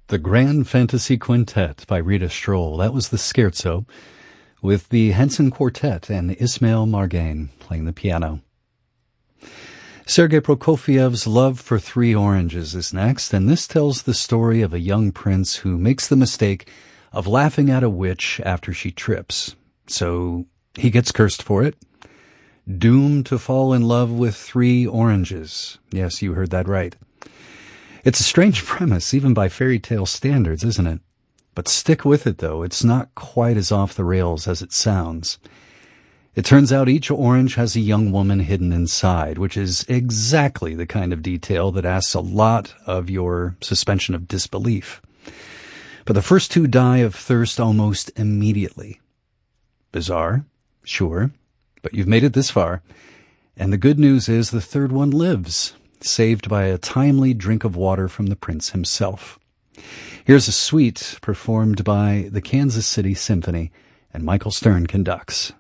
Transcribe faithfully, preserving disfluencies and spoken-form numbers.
The Grand Fantasy Quintet by Rita Stroll. That was the scherzo with the Henson Quartet and Ismail Margain playing the piano. Sergei Prokofiev's Love for Three Oranges is next, and this tells the story of a young prince who makes the mistake of laughing at a witch after she trips. So he gets cursed for it, doomed to fall in love with three oranges. Yes, you heard that right. It's a strange premise, even by fairy tale standards, isn't it? But stick with it, though. It's not quite as off the rails as it sounds. It turns out each orange has a young woman hidden inside, which is exactly the kind of detail that asks a lot of your suspension of disbelief. But the first two die of thirst almost immediately. Bizarre, sure, but you've made it this far. And the good news is the third one lives, saved by a timely drink of water from the prince himself. Here's a suite performed by the Kansas City Symphony, and Michael Stern conducts.